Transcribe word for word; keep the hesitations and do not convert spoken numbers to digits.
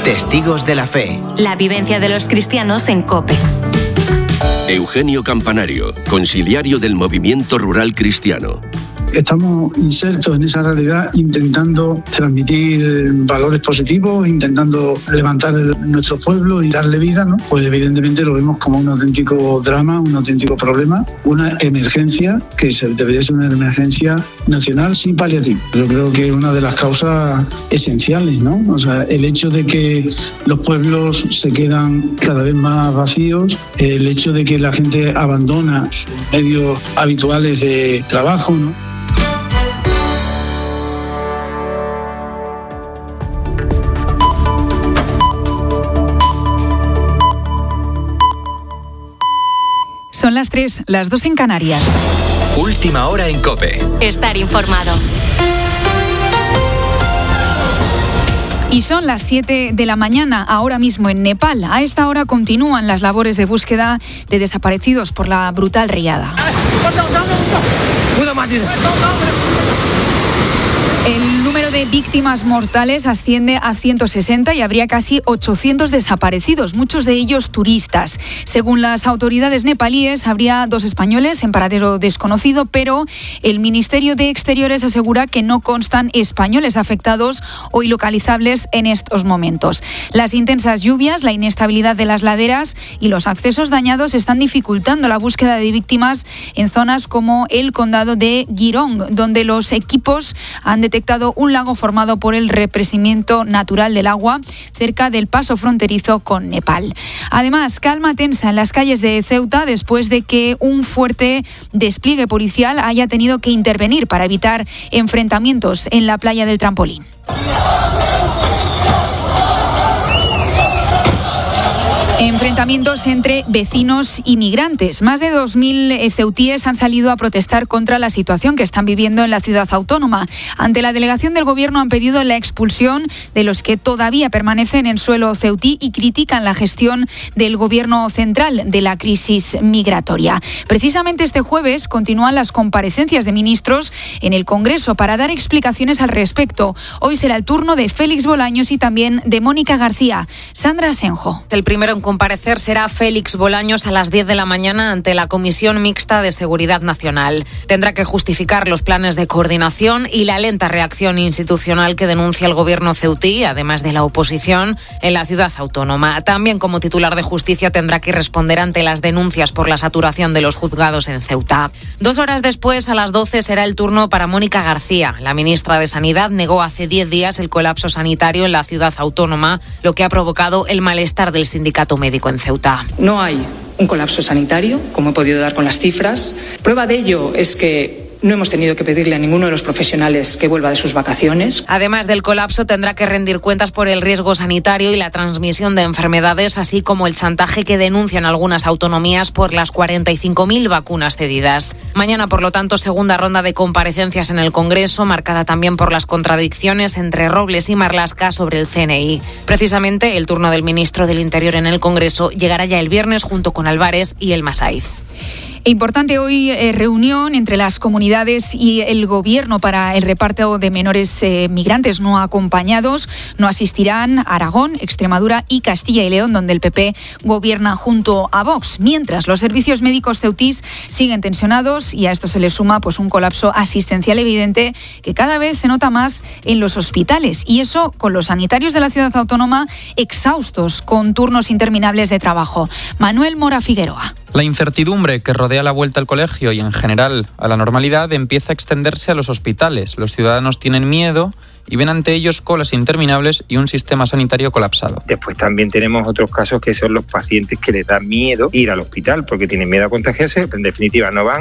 Testigos de la Fe. La vivencia de los cristianos en COPE. Eugenio Campanario, consiliario del Movimiento Rural Cristiano. Estamos insertos en esa realidad intentando transmitir valores positivos, intentando levantar el, nuestro pueblo y darle vida, ¿no? Pues evidentemente lo vemos como un auténtico drama, un auténtico problema, una emergencia que se, debería ser una emergencia nacional sin paliativo. Yo creo que es una de las causas esenciales, ¿no? O sea, el hecho de que los pueblos se quedan cada vez más vacíos, el hecho de que la gente abandona sus medios habituales de trabajo, ¿no? Son las tres, las dos en Canarias. Última hora en COPE. Estar informado. Y son las siete de la mañana, ahora mismo en Nepal. A esta hora continúan las labores de búsqueda de desaparecidos por la brutal riada. El número de víctimas mortales asciende a ciento sesenta y habría casi ochocientos desaparecidos, muchos de ellos turistas. Según las autoridades nepalíes, habría dos españoles en paradero desconocido, pero el Ministerio de Exteriores asegura que no constan españoles afectados o ilocalizables en estos momentos. Las intensas lluvias, la inestabilidad de las laderas y los accesos dañados están dificultando la búsqueda de víctimas en zonas como el condado de Girong, donde los equipos han detectado un lago formado por el represamiento natural del agua cerca del paso fronterizo con Nepal. Además, calma tensa en las calles de Ceuta después de que un fuerte despliegue policial haya tenido que intervenir para evitar enfrentamientos en la playa del Trampolín. Enfrentamientos entre vecinos y migrantes. Más de dos mil ceutíes han salido a protestar contra la situación que están viviendo en la ciudad autónoma. Ante la delegación del gobierno han pedido la expulsión de los que todavía permanecen en suelo ceutí y critican la gestión del gobierno central de la crisis migratoria. Precisamente este jueves continúan las comparecencias de ministros en el Congreso para dar explicaciones al respecto. Hoy será el turno de Félix Bolaños y también de Mónica García. Sandra Senjo. El primero en comparecer será Félix Bolaños a las diez de la mañana ante la Comisión Mixta de Seguridad Nacional. Tendrá que justificar los planes de coordinación y la lenta reacción institucional que denuncia el gobierno ceutí, además de la oposición en la ciudad autónoma. También como titular de Justicia tendrá que responder ante las denuncias por la saturación de los juzgados en Ceuta. Dos horas después, a las doce, será el turno para Mónica García. La ministra de Sanidad negó hace diez días el colapso sanitario en la ciudad autónoma, lo que ha provocado el malestar del sindicato médico en Ceuta. No hay un colapso sanitario, como he podido dar con las cifras. Prueba de ello es que no hemos tenido que pedirle a ninguno de los profesionales que vuelva de sus vacaciones. Además del colapso, tendrá que rendir cuentas por el riesgo sanitario y la transmisión de enfermedades, así como el chantaje que denuncian algunas autonomías por las cuarenta y cinco mil vacunas cedidas. Mañana, por lo tanto, segunda ronda de comparecencias en el Congreso, marcada también por las contradicciones entre Robles y Marlaska sobre el C N I. Precisamente, el turno del ministro del Interior en el Congreso llegará ya el viernes junto con Álvarez y el Masaiz. Importante hoy eh, reunión entre las comunidades y el gobierno para el reparto de menores eh, migrantes no acompañados. No asistirán Aragón, Extremadura y Castilla y León, donde el P P gobierna junto a Vox. Mientras, los servicios médicos ceutís siguen tensionados y a esto se le suma pues un colapso asistencial evidente que cada vez se nota más en los hospitales. Y eso con los sanitarios de la ciudad autónoma exhaustos, con turnos interminables de trabajo. Manuel Mora Figueroa. La incertidumbre que rodea la vuelta al colegio y en general a la normalidad empieza a extenderse a los hospitales. Los ciudadanos tienen miedo y ven ante ellos colas interminables y un sistema sanitario colapsado. Después también tenemos otros casos que son los pacientes que les da miedo ir al hospital porque tienen miedo a contagiarse, en definitiva no van.